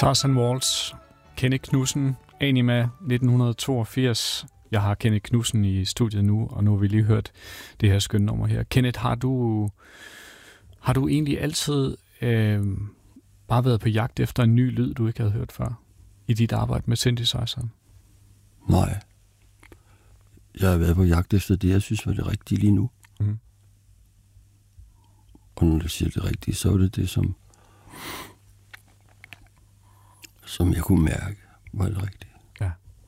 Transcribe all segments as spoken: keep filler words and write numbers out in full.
Tarzan Waltz, Kenneth Knudsen, Anima nitten toogfirs. Jeg har Kenneth Knudsen i studiet nu, og nu har vi lige hørt det her skønne nummer her. Kenneth, har du, har du egentlig altid øh, bare været på jagt efter en ny lyd, du ikke havde hørt før, i dit arbejde med synthesizeren? Nej. Jeg har været på jagt efter det, jeg synes var det rigtige lige nu. Mm. Og når du siger det rigtige, så er det det, som, som jeg kunne mærke var det rigtige. Ja.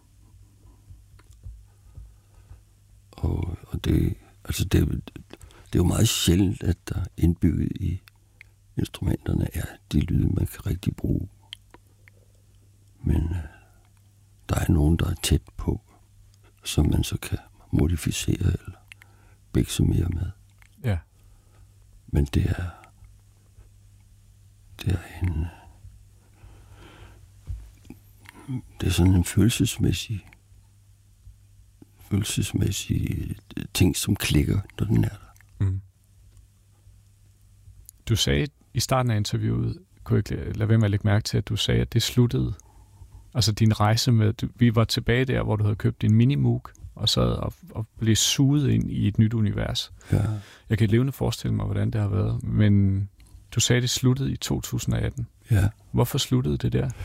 Og, og det, altså det, det er jo meget sjældent, at der indbygget i instrumenterne er de lyde, man kan rigtig bruge. Men uh, der er nogen, der er tæt på, som man så kan modificere eller bikse mere med. Ja. Men det er det er en det er sådan en følelsesmæssig følelsesmæssig ting, som klikker, når den er der. Mm. Du sagde i starten af interviewet, kunne jeg ikke lade være med at lægge mærke til, at du sagde, at det sluttede. Altså din rejse med, du, vi var tilbage der, hvor du havde købt din Minimoog, og sad og, og blev suget ind i et nyt univers. Ja. Jeg kan levende forestille mig, hvordan det har været, men du sagde, det sluttede i to tusind atten. Ja. Hvorfor sluttede det der?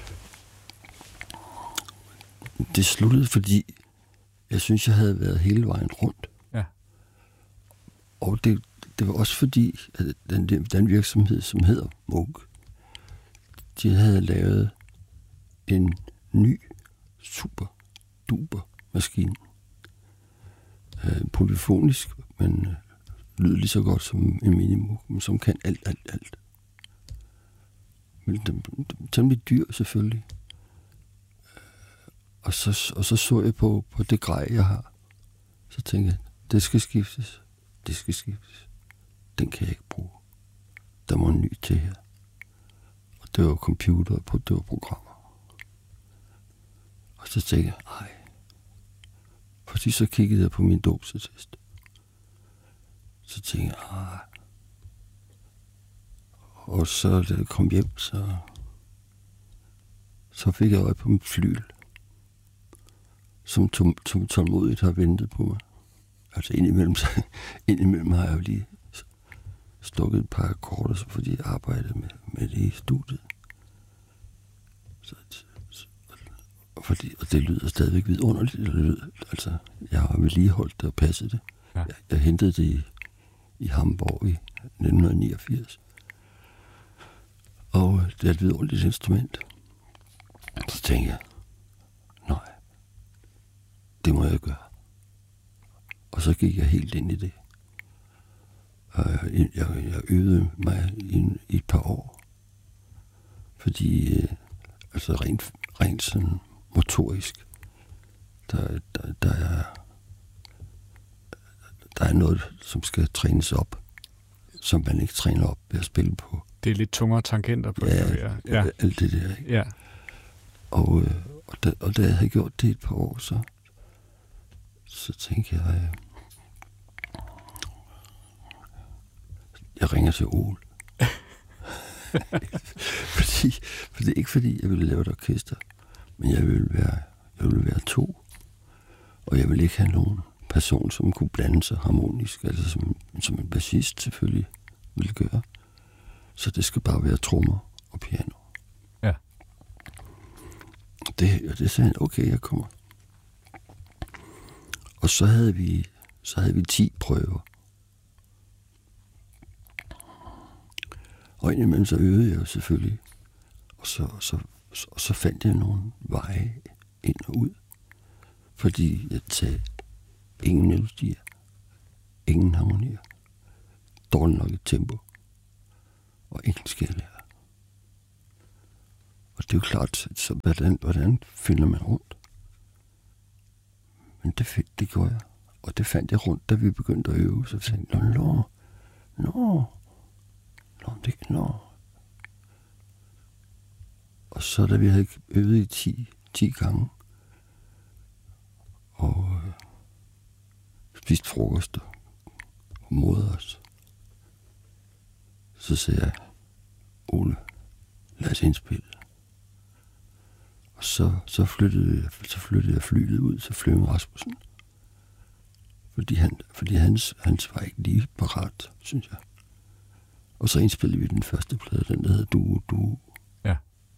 Det sluttede, fordi jeg synes, jeg havde været hele vejen rundt. Ja. Og det, det var også fordi, at den, den virksomhed, som hedder Moog, de havde lavet en ny super duper maskine. Øh, polyfonisk, men øh, lyder lige så godt som en Minimoog, men som kan alt, alt, alt. Men den, den, den er dyr selvfølgelig. Og så, og så så jeg på, på det grej, jeg har. Så tænkte jeg, det skal skiftes. Det skal skiftes. Den kan jeg ikke bruge. Der må en ny til her. Og det var computer, på det var programmer. Og så tænkte jeg, ej. Fordi så kiggede jeg på min dåbsattest. Så tænkte jeg, ej. Og så da jeg kom hjem, så, så fik jeg øje på mit flyl, som tom, tom, tålmodigt har ventet på mig. Altså indimellem, indimellem har jeg jo lige stukket et par akkorder, fordi jeg arbejdede med, med det i studiet. Så, så, fordi, og det lyder stadigvæk vidunderligt. Det lyder, altså, jeg har vedligeholdt det og passet det. Ja. Jeg, jeg hentede det i, i Hamburg i nitten niogfirs. Og det er et vidunderligt instrument. Så tænkte jeg, nej, det må jeg gøre. Og så gik jeg helt ind i det. Og jeg, jeg, jeg øvede mig i, i et par år. Fordi, øh, altså rent, rent sådan motorisk, der, der, der, er, der er noget, som skal trænes op, som man ikke træner op ved at spille på. Det er lidt tungere tangenter på ja, det. Ja, ja, alt det der, ikke? Ja. Og, øh, og, da, og da jeg havde gjort det et par år, så, så tænkte jeg, øh, jeg ringer til Ole. fordi, for det er ikke fordi, jeg ville lave et orkester, men jeg ville være, jeg ville være to, og jeg ville ikke have nogen person, som kunne blande sig harmonisk, altså som, som en bassist selvfølgelig ville gøre. Så det skal bare være trommer og piano. Ja. Det, og det sagde han, okay, jeg kommer. Og så havde vi, så havde vi ti prøver. Og indimellem så øvede jeg jo selvfølgelig. Og så, så, så, så fandt jeg nogle veje ind og ud. Fordi jeg sagde, ingen melodier, ingen harmonier, dårligt nok et tempo, og ingen skala. Og det er jo klart, så hvordan, hvordan finder man rundt? Men det, det gjorde jeg. Og det fandt jeg rundt, da vi begyndte at øve. Så tænkte jeg, nå, nå, nå, det nå. Og så da vi havde øvet i ti, ti gange, og øh, spist frokost og modede os, så sagde jeg, Ole, lad os indspille. Og så, så, flyttede, jeg- så flyttede jeg flyet ud til Flemming Rasmussen. Fordi, han, fordi hans, hans var ikke lige parat, synes jeg. Og så indspillede vi den første plade, den der hedder Du, Du. Ja.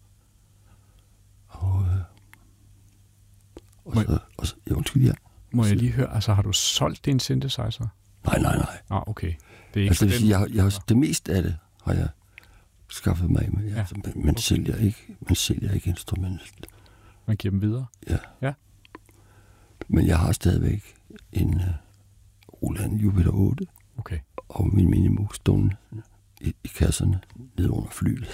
Og, øh, og Må så, og så, ja, undskyld, ja. Må jeg lige høre, altså har du solgt din synthesizer? Nej, nej, nej. Ah, okay. Det er ikke Altså, det, for vil den- sige, jeg, har- jeg, har- det meste af det har jeg skaffet mig med. Ja, Altså, man, man, okay. sælger ikke, man sælger ikke instrumentet. Man giver dem videre. Ja. Ja. Men jeg har stadigvæk en uh, Roland Jupiter otte Okay. og min Minimoog stående i, i kasserne nede under flyet.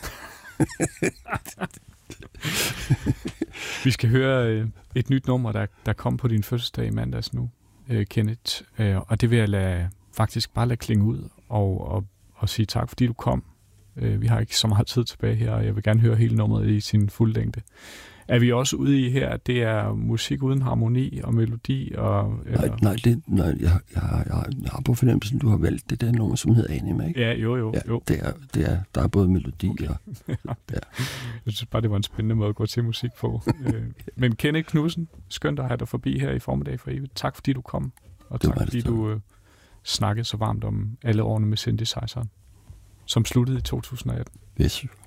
Vi skal høre øh, et nyt nummer, der, der kom på din fødselsdag i mandags nu, øh, Kenneth. Øh, og det vil jeg lade, faktisk bare lade klinge ud og, og, og sige tak, fordi du kom. Øh, vi har ikke så meget tid tilbage her, og jeg vil gerne høre hele nummeret i sin fulde længde. Er vi også ude i her, at det er musik uden harmoni og melodi? Og, eller? Nej, nej, det, nej jeg, jeg, jeg, jeg, jeg har på fornemmelsen, du har valgt det der nummer, som hedder Anima, ikke? Ja, jo, jo, Ja, jo. det er, det er, der er både melodi okay. og... Ja. Jeg synes bare, det var en spændende måde at gå til musik på. Øh, Men Kenneth Knudsen, skønt at have dig forbi her i Formiddag for evigt. Tak fordi du kom, og Det var tak fordi det, du øh, snakkede så varmt om alle årene med synthesizeren, som sluttede i to tusind og atten. Yes.